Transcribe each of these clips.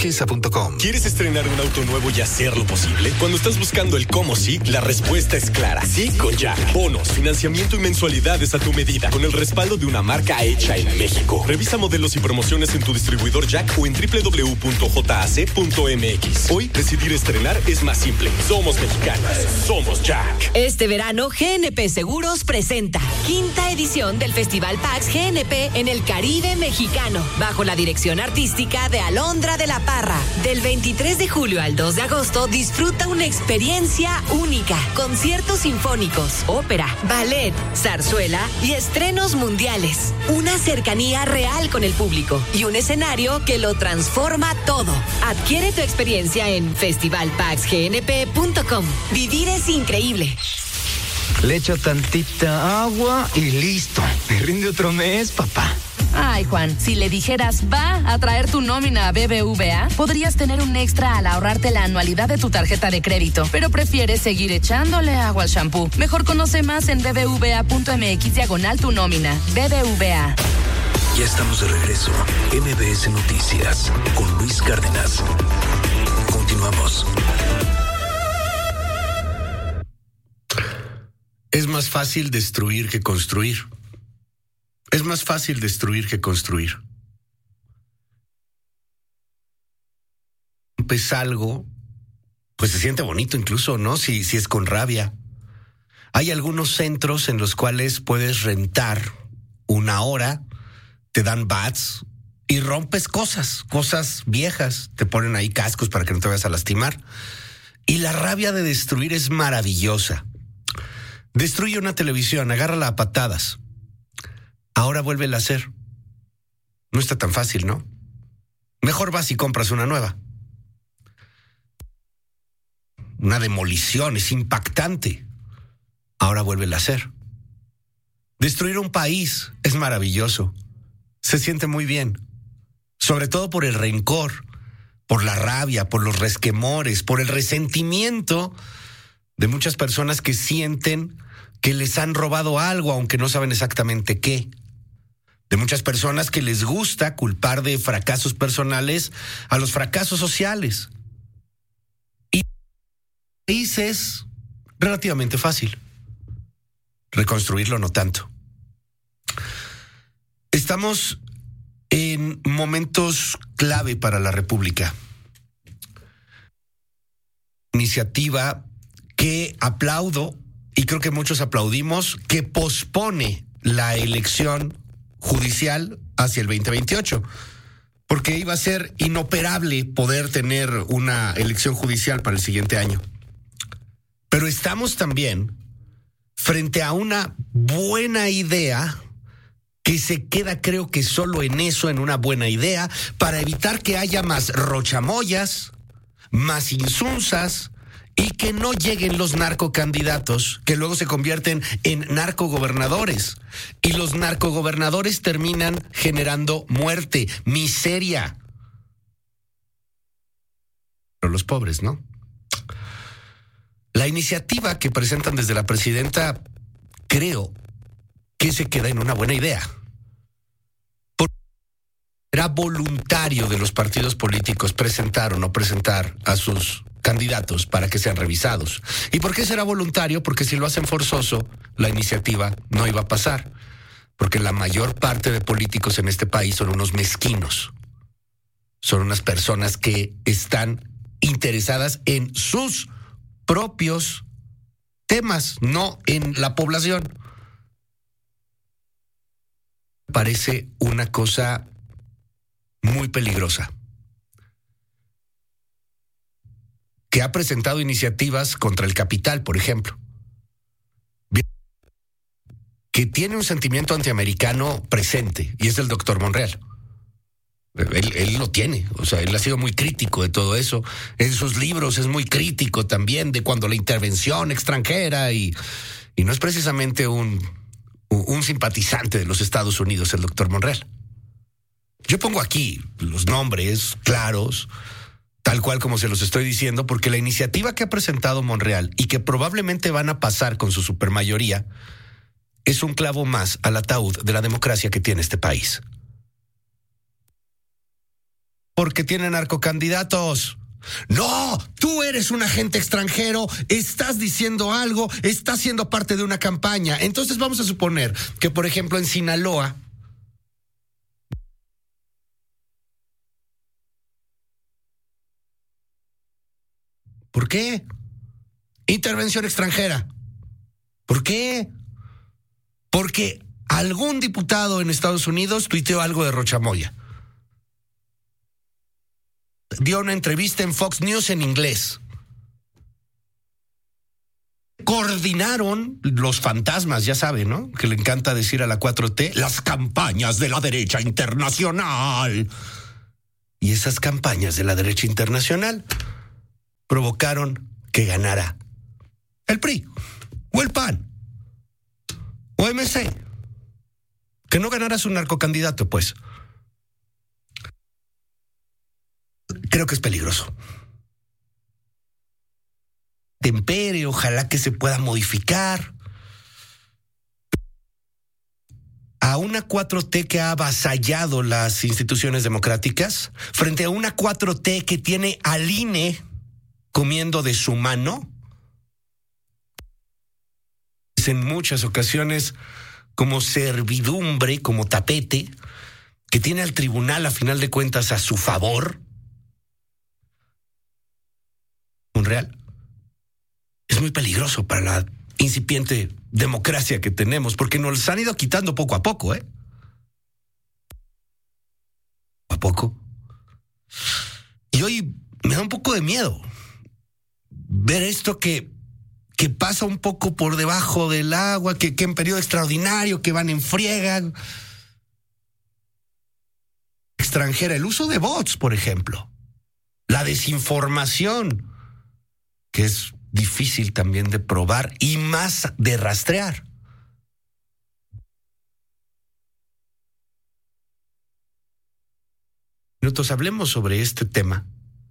Kesa.com. ¿Quieres estrenar un auto nuevo y hacerlo posible? Cuando estás buscando el cómo sí, la respuesta es clara. Sí con Jack. Bonos, financiamiento y mensualidades a tu medida, con el respaldo de una marca hecha en México. Revisa modelos y promociones en tu distribuidor Jack o en www.jac.mx. Hoy, decidir estrenar es más simple. Somos mexicanos. Somos Jack. Este verano, GNP Seguros presenta 5ª edición del Festival PAX GNP en el Caribe mexicano, bajo la dirección artística de Alondra de la Parra. Del 23 de julio al 2 de agosto, disfruta una experiencia única. Conciertos sinfónicos, ópera, ballet, zarzuela y estrenos mundiales. Una cercanía real con el público y un escenario que lo transforma todo. Adquiere tu experiencia en festivalpaxgnp.com. Vivir es increíble. Le echo tantita agua y listo. Me rinde otro mes, papá. Ay, Juan, si le dijeras va a traer tu nómina a BBVA, podrías tener un extra al ahorrarte la anualidad de tu tarjeta de crédito, pero prefieres seguir echándole agua al shampoo. Mejor conoce más en bbva.mx/tu nómina. BBVA. Ya estamos de regreso. MBS Noticias con Luis Cárdenas. Continuamos. Es más fácil destruir que construir. Es más fácil destruir que construir. Rompes algo, pues se siente bonito incluso, ¿no? Si es con rabia. Hay algunos centros en los cuales puedes rentar una hora, te dan bats y rompes cosas viejas. Te ponen ahí cascos para que no te vayas a lastimar. Y la rabia de destruir es maravillosa. Destruye una televisión, agárrala a patadas. Ahora vuélvela a hacer. No está tan fácil, ¿no? Mejor vas y compras una nueva. Una demolición es impactante. Ahora vuélvela a hacer. Destruir un país es maravilloso. Se siente muy bien. Sobre todo por el rencor, por la rabia, por los resquemores, por el resentimiento de muchas personas que sienten que les han robado algo, aunque no saben exactamente qué. De muchas personas que les gusta culpar de fracasos personales a los fracasos sociales. Y país es relativamente fácil. Reconstruirlo no tanto. Estamos en momentos clave para la República. Iniciativa que aplaudo, y creo que muchos aplaudimos, que pospone la elección judicial hacia el 2028, porque iba a ser inoperable poder tener una elección judicial para el siguiente año. Pero estamos también frente a una buena idea que se queda, creo que solo en eso, en una buena idea, para evitar que haya más rochamoyas, más insunzas, y que no lleguen los narcocandidatos que luego se convierten en narcogobernadores. Y los narcogobernadores terminan generando muerte, miseria. Pero los pobres, ¿no? La iniciativa que presentan desde la presidenta, creo que se queda en una buena idea. Porque era voluntario de los partidos políticos presentar o no presentar a sus candidatos para que sean revisados. ¿Y por qué será voluntario? Porque si lo hacen forzoso, la iniciativa no iba a pasar. Porque la mayor parte de políticos en este país son unos mezquinos. Son unas personas que están interesadas en sus propios temas, no en la población. Parece una cosa muy peligrosa. Que ha presentado iniciativas contra el capital, por ejemplo. Que tiene un sentimiento antiamericano presente, y es el doctor Monreal. Él lo tiene, o sea, él ha sido muy crítico de todo eso. En sus libros es muy crítico también de cuando la intervención extranjera, y no es precisamente un simpatizante de los Estados Unidos, el doctor Monreal. Yo pongo aquí los nombres claros, tal cual como se los estoy diciendo, porque la iniciativa que ha presentado Monreal y que probablemente van a pasar con su supermayoría es un clavo más al ataúd de la democracia que tiene este país. porque tiene narcocandidatos. No, tú eres un agente extranjero, estás diciendo algo, estás siendo parte de una campaña. Entonces vamos a suponer que, por ejemplo, en Sinaloa, ¿por qué? Intervención extranjera. ¿Por qué? Porque algún diputado en Estados Unidos tuiteó algo de Rochamoya. Dio una entrevista en Fox News en inglés. Coordinaron los fantasmas, ya saben, ¿no? Que le encanta decir a la 4T, las campañas de la derecha internacional. Y esas campañas de la derecha internacional provocaron que ganara el PRI, o el PAN, o MC. Que no ganara su narcocandidato, pues. Creo que es peligroso. Tempere, ojalá que se pueda modificar. A una 4T que ha avasallado las instituciones democráticas, frente a una 4T que tiene al INE comiendo de su mano, en muchas ocasiones como servidumbre, como tapete, que tiene al tribunal a final de cuentas a su favor. Monreal es muy peligroso para la incipiente democracia que tenemos, porque nos han ido quitando poco a poco, ¿eh? Poco a poco. Y hoy me da un poco de miedo ver esto que pasa un poco por debajo del agua, que en periodo extraordinario, que van en friega extranjera, el uso de bots, por ejemplo, la desinformación, que es difícil también de probar y más de rastrear. Minutos, hablemos sobre este tema.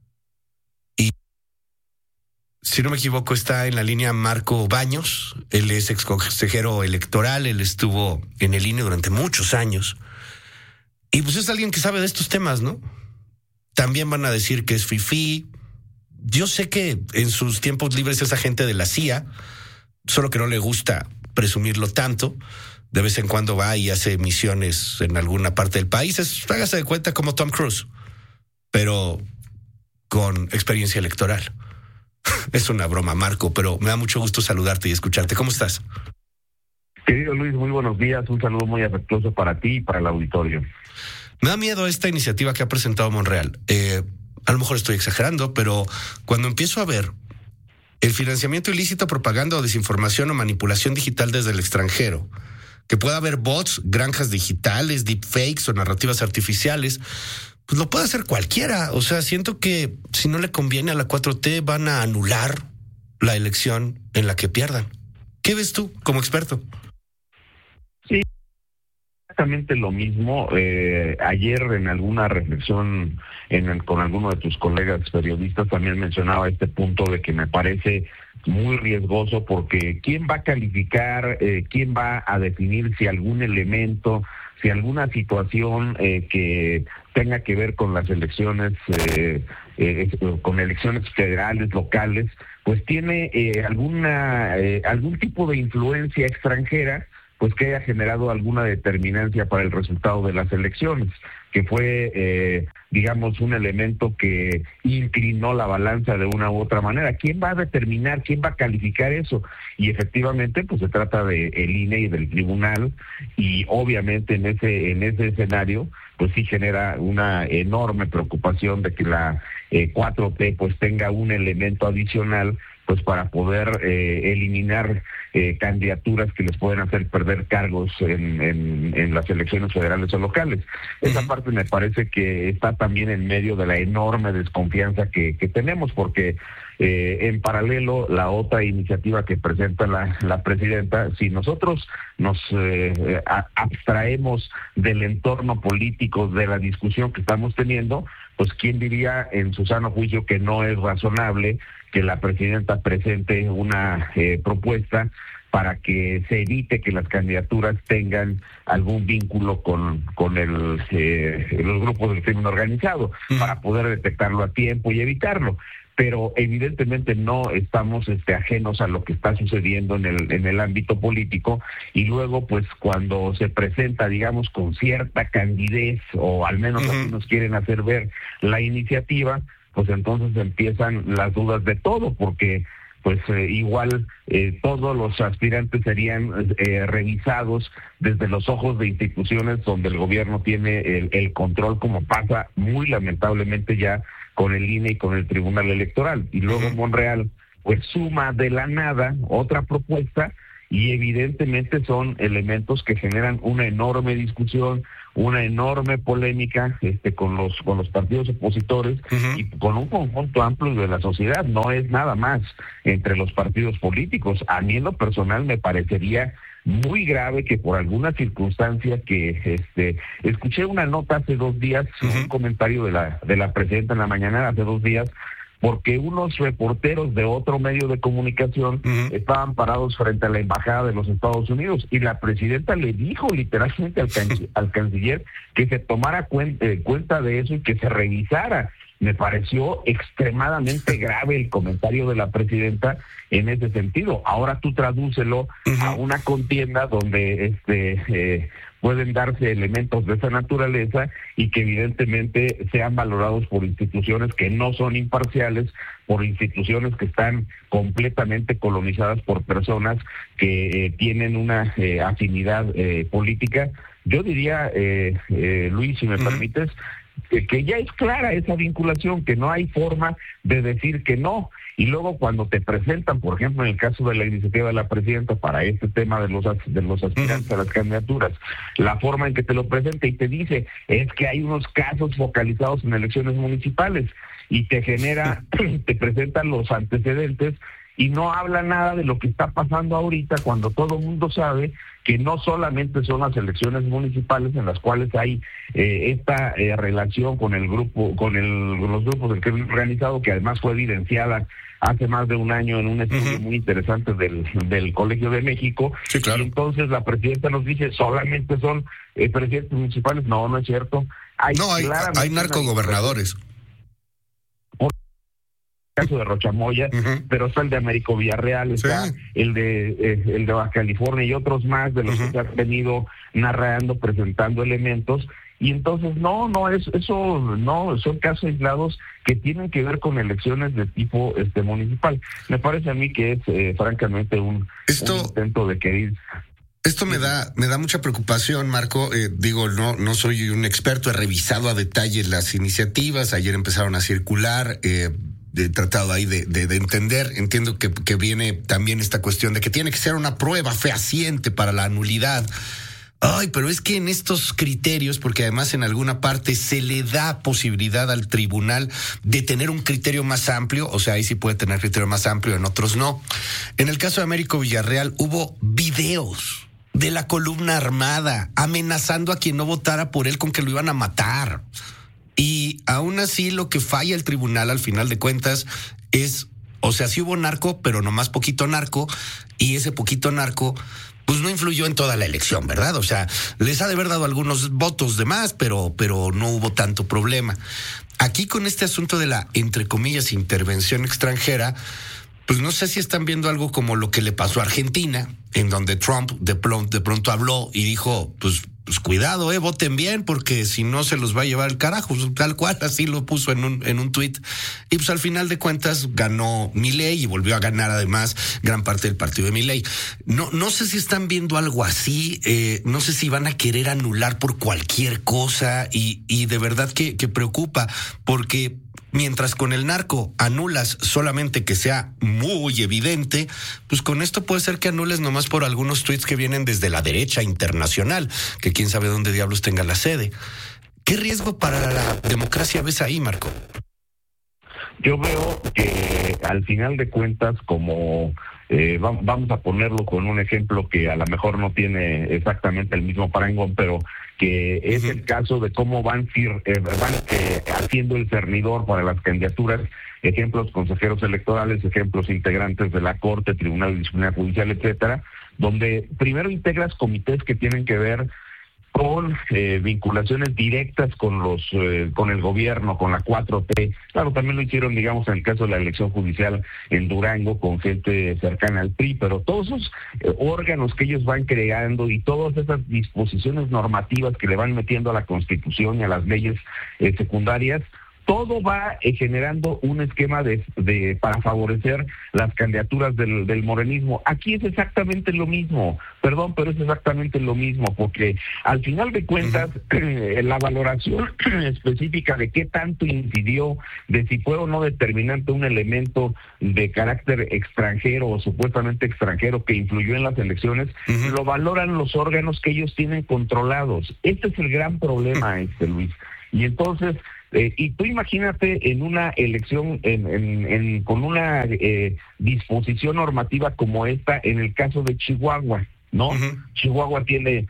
Y si no me equivoco, está en la línea Marco Baños. Él es ex consejero electoral, él estuvo en el INE durante muchos años. Y pues es alguien que sabe de estos temas, ¿no? También van a decir que es fifí. Yo sé que en sus tiempos libres es agente de la CIA, solo que no le gusta presumirlo tanto. De vez en cuando va y hace misiones en alguna parte del país. Hágase de cuenta como Tom Cruise, pero con experiencia electoral. Es una broma, Marco, pero me da mucho gusto saludarte y escucharte. ¿Cómo estás? Querido Luis, muy buenos días. Un saludo muy afectuoso para ti y para el auditorio. Me da miedo esta iniciativa que ha presentado Monreal. A lo mejor estoy exagerando, pero cuando empiezo a ver el financiamiento ilícito, propaganda o desinformación o manipulación digital desde el extranjero, que pueda haber bots, granjas digitales, deepfakes o narrativas artificiales, pues lo puede hacer cualquiera. O sea, siento que si no le conviene a la 4T van a anular la elección en la que pierdan. ¿Qué ves tú como experto? Sí, exactamente lo mismo. Ayer en alguna reflexión con alguno de tus colegas periodistas también mencionaba este punto de que me parece muy riesgoso, porque ¿quién va a calificar, quién va a definir si algún elemento, si alguna situación que tenga que ver con las elecciones, con elecciones federales, locales, pues tiene algún tipo de influencia extranjera, pues que haya generado alguna determinancia para el resultado de las elecciones, que fue, digamos, un elemento que inclinó la balanza de una u otra manera? ¿Quién va a determinar, quién va a calificar eso? Y efectivamente, pues se trata de el INE y del tribunal, y obviamente en ese escenario, pues sí genera una enorme preocupación de que la 4T pues tenga un elemento adicional, pues para poder eliminar candidaturas que les pueden hacer perder cargos en las elecciones federales o locales. Esa parte me parece que está también en medio de la enorme desconfianza que tenemos, porque en paralelo, la otra iniciativa que presenta la presidenta, si nosotros nos abstraemos del entorno político, de la discusión que estamos teniendo, pues quién diría en su sano juicio que no es razonable que la presidenta presente una propuesta para que se evite que las candidaturas tengan algún vínculo con los grupos del crimen organizado, para poder detectarlo a tiempo y evitarlo. Pero evidentemente no estamos ajenos a lo que está sucediendo en el ámbito político, y luego pues cuando se presenta, digamos, con cierta candidez, o al menos así nos quieren hacer ver la iniciativa, pues entonces empiezan las dudas de todo, porque pues igual todos los aspirantes serían revisados desde los ojos de instituciones donde el gobierno tiene el control, como pasa muy lamentablemente ya con el INE y con el Tribunal Electoral. Y luego Monreal pues suma de la nada otra propuesta, y evidentemente son elementos que generan una enorme discusión, una enorme polémica con los partidos opositores y con un conjunto amplio de la sociedad. No es nada más entre los partidos políticos. A mí en lo personal me parecería muy grave que por alguna circunstancia que escuché una nota hace 2 días, un comentario de la presidenta en la mañana hace 2 días, porque unos reporteros de otro medio de comunicación estaban parados frente a la embajada de los Estados Unidos, y la presidenta le dijo literalmente al canciller que se tomara cuenta de eso y que se revisara. Me pareció extremadamente grave el comentario de la presidenta en ese sentido. Ahora tú tradúcelo a una contienda donde pueden darse elementos de esa naturaleza, y que evidentemente sean valorados por instituciones que no son imparciales, por instituciones que están completamente colonizadas por personas que tienen una afinidad política. Yo diría, Luis, si me permites, que ya es clara esa vinculación, que no hay forma de decir que no. Y luego cuando te presentan, por ejemplo, en el caso de la iniciativa de la presidenta para este tema de los aspirantes a las candidaturas, la forma en que te lo presenta y te dice es que hay unos casos focalizados en elecciones municipales, y te genera, te presentan los antecedentes, y no habla nada de lo que está pasando ahorita, cuando todo el mundo sabe que no solamente son las elecciones municipales en las cuales hay esta relación con el grupo, los grupos del crimen organizado, que además fue evidenciada hace más de un año en un estudio muy interesante del Colegio de México. Sí, claro. Y entonces la presidenta nos dice solamente son presidentes municipales. No es cierto. Hay narcogobernadores. Caso de Rochamoya, pero está el de Américo Villarreal, está el de Baja California, y otros más de los que se han venido narrando, presentando elementos. Y entonces son casos aislados que tienen que ver con elecciones de tipo municipal. Me parece a mí que es francamente un intento de querer. Esto me da mucha preocupación, Marco. No soy un experto, he revisado a detalle las iniciativas. Ayer empezaron a circular. He tratado ahí de entender. Entiendo que viene también esta cuestión de que tiene que ser una prueba fehaciente para la nulidad. Pero es que en estos criterios, porque además en alguna parte se le da posibilidad al tribunal de tener un criterio más amplio, o sea, ahí sí puede tener criterio más amplio, en otros no. En el caso de Américo Villarreal hubo videos de la columna armada amenazando a quien no votara por él con que lo iban a matar. Y aún así lo que falla el tribunal al final de cuentas es, o sea, sí hubo narco, pero nomás poquito narco, y ese poquito narco pues no influyó en toda la elección, ¿verdad? O sea, les ha de haber dado algunos votos de más, pero no hubo tanto problema. Aquí con este asunto de la, entre comillas, intervención extranjera, pues no sé si están viendo algo como lo que le pasó a Argentina, en donde Trump de pronto habló y dijo, pues cuidado, voten bien, porque si no se los va a llevar el carajo, tal cual, así lo puso en un tuit. Y pues al final de cuentas ganó Milei y volvió a ganar además gran parte del partido de Milei. No sé si están viendo algo así, no sé si van a querer anular por cualquier cosa, y de verdad que preocupa, porque mientras con el narco anulas solamente que sea muy evidente, pues con esto puede ser que anules nomás por algunos tweets que vienen desde la derecha internacional, que quién sabe dónde diablos tenga la sede. ¿Qué riesgo para la democracia ves ahí, Marco? Yo veo que al final de cuentas, como vamos a ponerlo con un ejemplo que a lo mejor no tiene exactamente el mismo parangón, pero que es el caso de cómo van haciendo el cernidor para las candidaturas, ejemplos consejeros electorales, ejemplos integrantes de la Corte, Tribunal de Disciplina Judicial, etcétera. donde primero integras comités que tienen que ver con vinculaciones directas con con el gobierno, con la 4T. Claro, también lo hicieron, digamos, en el caso de la elección judicial en Durango, con gente cercana al PRI, pero todos esos órganos que ellos van creando y todas esas disposiciones normativas que le van metiendo a la Constitución y a las leyes secundarias, todo va generando un esquema para favorecer las candidaturas del morenismo. Aquí es exactamente lo mismo, perdón, pero es exactamente lo mismo, porque al final de cuentas, la valoración específica de qué tanto incidió, de si fue o no determinante un elemento de carácter extranjero o supuestamente extranjero que influyó en las elecciones, lo valoran los órganos que ellos tienen controlados. Este es el gran problema, Luis. Y entonces, y tú imagínate en una elección con una disposición normativa como esta en el caso de Chihuahua, ¿no? Chihuahua tiene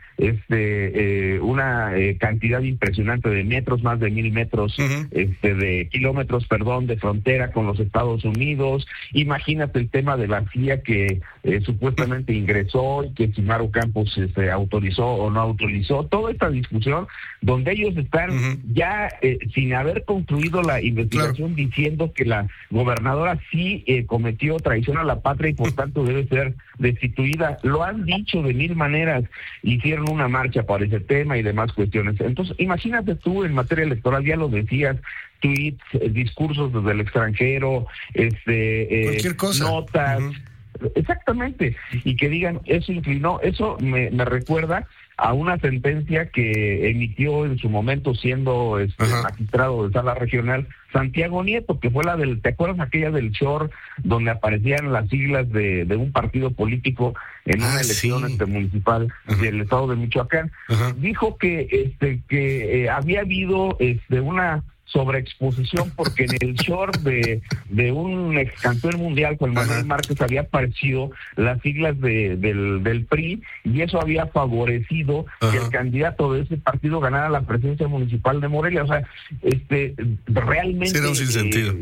una cantidad impresionante de metros, más de 1,000 metros, de kilómetros, de frontera con los Estados Unidos. Imagínate el tema de la CIA que supuestamente ingresó y que si Maru Campos autorizó o no autorizó, toda esta discusión donde ellos están ya sin haber concluido la investigación, diciendo que la gobernadora sí cometió traición a la patria y por tanto debe ser destituida. Lo han dicho de 1,000 maneras, hicieron una marcha para ese tema y demás cuestiones. Entonces, imagínate tú en materia electoral, ya lo decías, tweets, discursos desde el extranjero, cualquier cosa, notas, exactamente, y que digan, eso inclinó, eso me recuerda a una sentencia que emitió en su momento siendo magistrado de sala regional Santiago Nieto, que fue la ¿te acuerdas aquella del short donde aparecían las siglas de un partido político en una elección municipal del estado de Michoacán? Dijo que había habido una sobreexposición porque en el short de un ex campeón mundial, Juan Manuel Márquez, había aparecido las siglas del PRI, y eso había favorecido que el candidato de ese partido ganara la presidencia municipal de Morelia. O sea, realmente era un sinsentido.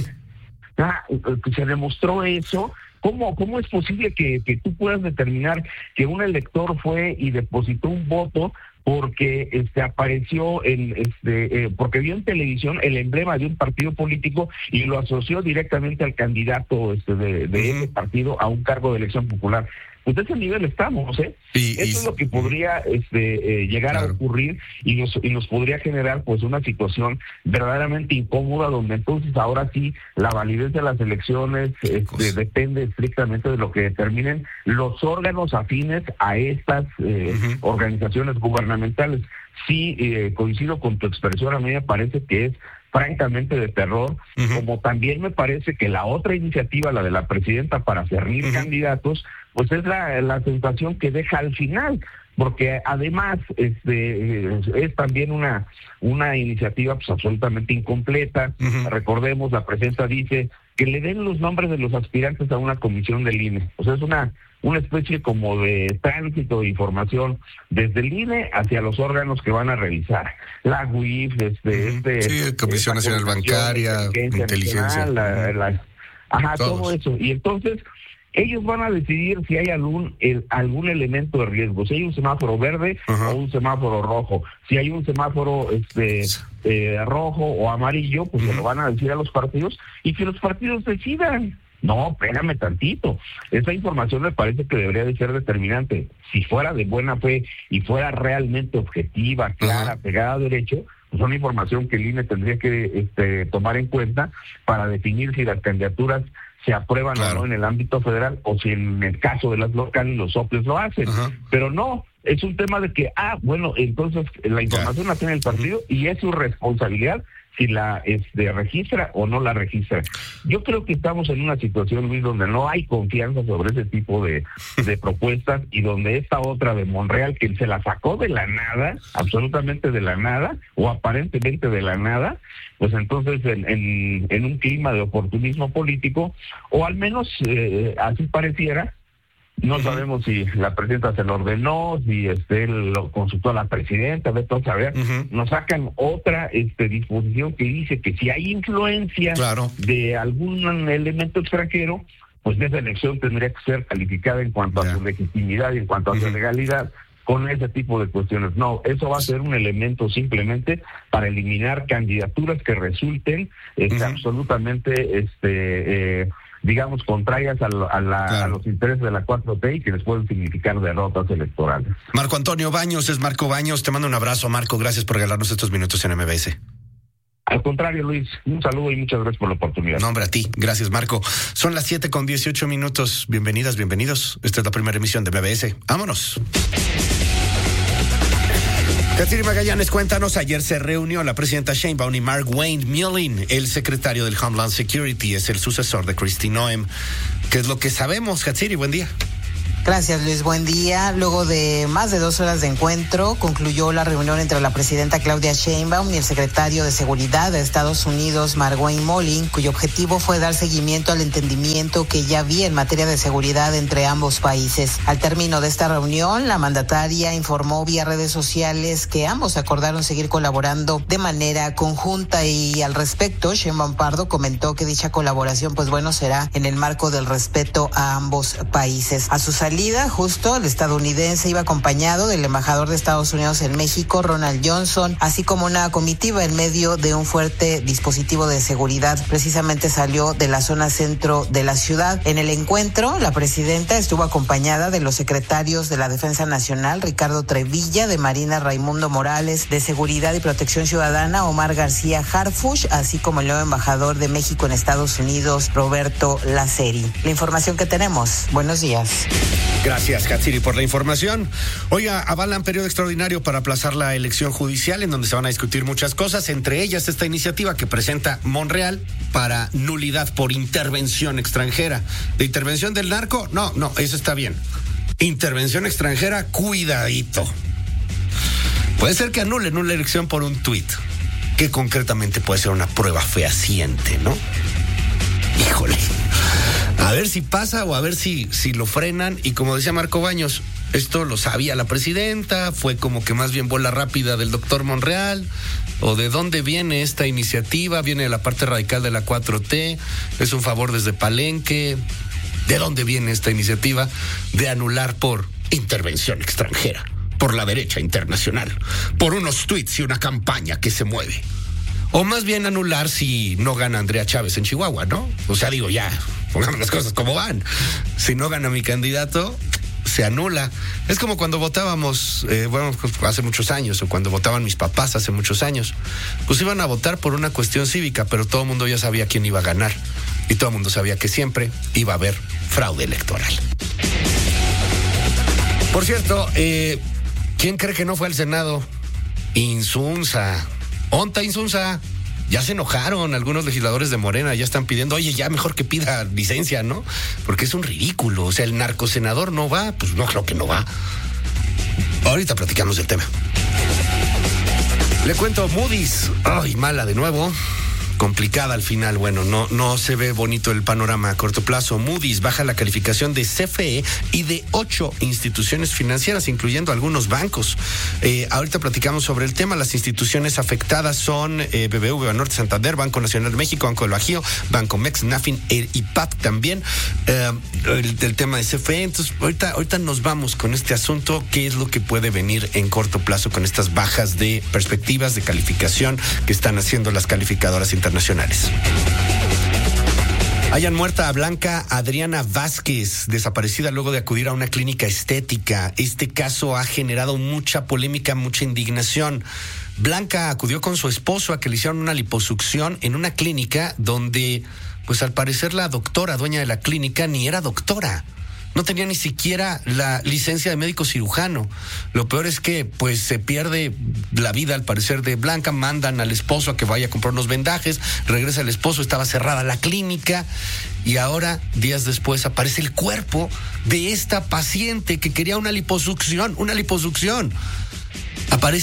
Se demostró eso. ¿Cómo es posible que tú puedas determinar que un elector fue y depositó un voto porque apareció porque vio en televisión el emblema de un partido político y lo asoció directamente al candidato de ese partido a un cargo de elección popular? Pues de ese nivel estamos, Eso es lo que podría llegar a ocurrir y nos podría generar pues una situación verdaderamente incómoda, donde entonces ahora sí la validez de las elecciones depende estrictamente de lo que determinen los órganos afines a estas organizaciones gubernamentales. Sí, coincido con tu expresión, a mí me parece que es francamente de terror, como también me parece que la otra iniciativa, la de la presidenta para cernir candidatos, pues es la sensación que deja al final, porque además es también una iniciativa pues absolutamente incompleta. Recordemos, la presidenta dice que le den los nombres de los aspirantes a una comisión del INE. O sea, es una especie como de tránsito de información desde el INE hacia los órganos que van a revisar. La UIF, Comisión Nacional Bancaria, Inteligencia. Todo eso. Y entonces ellos van a decidir si hay algún elemento de riesgo, si hay un semáforo verde o un semáforo rojo. Si hay un semáforo rojo o amarillo, pues se lo van a decir a los partidos y que los partidos decidan. No, espérame tantito. Esa información me parece que debería de ser determinante. Si fuera de buena fe y fuera realmente objetiva, clara, pegada a derecho, pues una información que el INE tendría que tomar en cuenta para definir si las candidaturas se aprueban o no en el ámbito federal, o si en el caso de las locales los soples lo hacen. Pero no, es un tema de que, entonces la información la tiene el partido y es su responsabilidad si la registra o no la registra. Yo creo que estamos en una situación, Luis, donde no hay confianza sobre ese tipo de propuestas, y donde esta otra de Monreal, que se la sacó de la nada, absolutamente de la nada, o aparentemente de la nada, pues entonces en un clima de oportunismo político, o al menos así pareciera. No sabemos si la presidenta se lo ordenó, si lo consultó a la presidenta, de todo saber. Nos sacan otra disposición que dice que si hay influencia de algún elemento extranjero, pues esa elección tendría que ser calificada en cuanto a su legitimidad y en cuanto a su legalidad con ese tipo de cuestiones. No, eso va a ser un elemento simplemente para eliminar candidaturas que resulten absolutamente digamos, contrarias a los intereses de la 4T y que les pueden significar derrotas electorales. Marco Antonio Baños, es Marco Baños. Te mando un abrazo, Marco. Gracias por regalarnos estos minutos en MBS. Al contrario, Luis, un saludo y muchas gracias por la oportunidad. No, hombre, a ti. Gracias, Marco. Son las 7:18. Bienvenidas, bienvenidos. Esta es la primera emisión de MBS. ¡Vámonos! Katsiri Magallanes, cuéntanos, ayer se reunió la presidenta Sheinbaum y Mark Wayne Mullin, el secretario del Homeland Security, es el sucesor de Kristi Noem. ¿Qué es lo que sabemos, Katsiri? Buen día. Gracias, Luis. Buen día. Luego de más de 2 horas de encuentro, concluyó la reunión entre la presidenta Claudia Sheinbaum y el secretario de Seguridad de Estados Unidos, Mark Wayne Mullin, cuyo objetivo fue dar seguimiento al entendimiento que ya había en materia de seguridad entre ambos países. Al término de esta reunión, la mandataria informó vía redes sociales que ambos acordaron seguir colaborando de manera conjunta y al respecto, Sheinbaum Pardo comentó que dicha colaboración, será en el marco del respeto a ambos países. A su salida, justo el estadounidense iba acompañado del embajador de Estados Unidos en México, Ronald Johnson, así como una comitiva en medio de un fuerte dispositivo de seguridad. Precisamente salió de la zona centro de la ciudad. En el encuentro, la presidenta estuvo acompañada de los secretarios de la Defensa Nacional, Ricardo Trevilla, de Marina, Raimundo Morales, de Seguridad y Protección Ciudadana, Omar García Harfuch, así como el nuevo embajador de México en Estados Unidos, Roberto Laceri. La información que tenemos. Buenos días. Gracias, Katsiri, por la información. Oiga, avalan periodo extraordinario para aplazar la elección judicial, en donde se van a discutir muchas cosas, entre ellas esta iniciativa que presenta Monreal para nulidad por intervención extranjera. ¿De intervención del narco? No, eso está bien. Intervención extranjera, cuidadito. Puede ser que anulen una elección por un tuit, que concretamente puede ser una prueba fehaciente, ¿no? Híjole. A ver si pasa o a ver si lo frenan. Y como decía Marco Baños, esto lo sabía la presidenta, fue como que más bien bola rápida del doctor Monreal. ¿O de dónde viene esta iniciativa? ¿Viene de la parte radical de la 4T? ¿Es un favor desde Palenque? ¿De dónde viene esta iniciativa de anular por intervención extranjera? Por la derecha internacional, por unos tuits y una campaña que se mueve. O más bien anular si no gana Andrea Chávez en Chihuahua, ¿no? O sea, digo, ya, pongamos las cosas como van. Si no gana mi candidato, se anula. Es como cuando votábamos, hace muchos años, o cuando votaban mis papás hace muchos años. Pues iban a votar por una cuestión cívica, pero todo el mundo ya sabía quién iba a ganar. Y todo el mundo sabía que siempre iba a haber fraude electoral. Por cierto, ¿quién cree que no fue al Senado? Insunza. Onta Insunza, ya se enojaron algunos legisladores de Morena, ya están pidiendo, oye, ya mejor que pida licencia, ¿no? Porque es un ridículo, o sea, el narcosenador no va, pues no creo que no va. Ahorita platicamos del tema. Le cuento, Moody's, ay, mala de nuevo. Complicada al final, bueno, no se ve bonito el panorama a corto plazo. Moody's baja la calificación de CFE y de 8 instituciones financieras, incluyendo algunos bancos. Ahorita platicamos sobre el tema. Las instituciones afectadas son BBV, Banorte, Santander, Banco Nacional de México, Banco del Bajío, Banco Mex, Nafin, IPAP también. El tema de CFE. Entonces, ahorita nos vamos con este asunto. ¿Qué es lo que puede venir en corto plazo con estas bajas de perspectivas de calificación que están haciendo las calificadoras internacionales? Hayan muerta a Blanca Adriana Vázquez, desaparecida luego de acudir a una clínica estética. Este caso ha generado mucha polémica, mucha indignación. Blanca acudió con su esposo a que le hicieran una liposucción en una clínica donde, pues al parecer la doctora, dueña de la clínica, ni era doctora. No tenía ni siquiera la licencia de médico cirujano. Lo peor es que pues se pierde la vida al parecer de Blanca, mandan al esposo a que vaya a comprar unos vendajes, regresa el esposo, estaba cerrada la clínica y ahora, días después, aparece el cuerpo de esta paciente que quería una liposucción. Aparece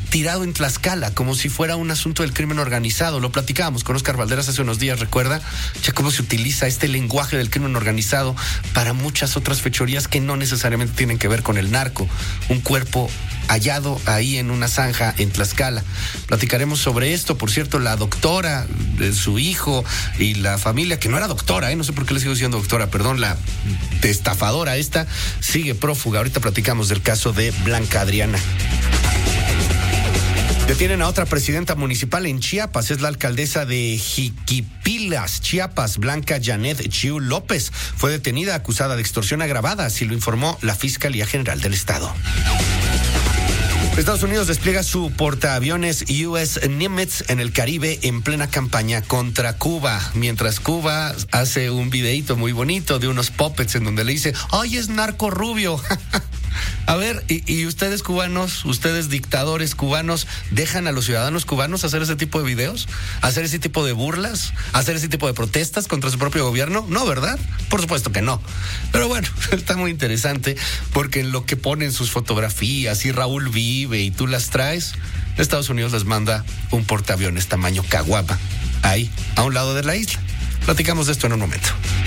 tirado en Tlaxcala, como si fuera un asunto del crimen organizado. Lo platicábamos con Oscar Valderas hace unos días, ¿recuerda? Ya cómo se utiliza este lenguaje del crimen organizado para muchas otras fechorías que no necesariamente tienen que ver con el narco. Un cuerpo hallado ahí en una zanja en Tlaxcala. Platicaremos sobre esto. Por cierto, la doctora, su hijo y la familia, que no era doctora, no sé por qué le sigo diciendo doctora, perdón, la estafadora esta, sigue prófuga. Ahorita platicamos del caso de Blanca Adriana. Detienen a otra presidenta municipal en Chiapas, es la alcaldesa de Jiquipilas, Chiapas, Blanca Janet Chiu López. Fue detenida acusada de extorsión agravada, así lo informó la Fiscalía General del Estado. Estados Unidos despliega su portaaviones US Nimitz en el Caribe en plena campaña contra Cuba, mientras Cuba hace un videíto muy bonito de unos puppets en donde le dice, ¡ay, es narco rubio! A ver, y ustedes cubanos, ustedes dictadores cubanos, ¿dejan a los ciudadanos cubanos hacer ese tipo de videos? ¿Hacer ese tipo de burlas? ¿Hacer ese tipo de protestas contra su propio gobierno? No, ¿verdad? Por supuesto que no. Pero bueno, está muy interesante porque en lo que ponen sus fotografías y Raúl vive y tú las traes, Estados Unidos les manda un portaaviones tamaño caguama ahí, a un lado de la isla. Platicamos de esto en un momento.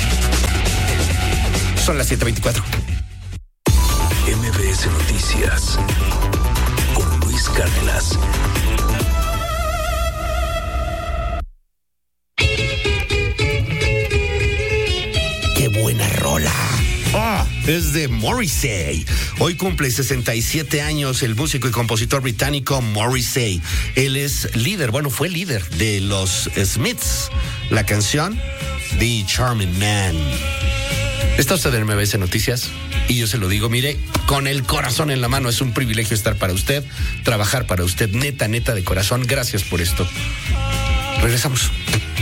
Son las 7:24. MBS Noticias con Luis Cárdenas. ¡Qué buena rola! Es de Morrissey. Hoy cumple 67 años el músico y compositor británico Morrissey. Él es líder, fue líder de los Smiths. La canción The Charming Man. Está usted en MBS Noticias y yo se lo digo, mire, con el corazón en la mano. Es un privilegio estar para usted, trabajar para usted, neta de corazón. Gracias por esto. Regresamos.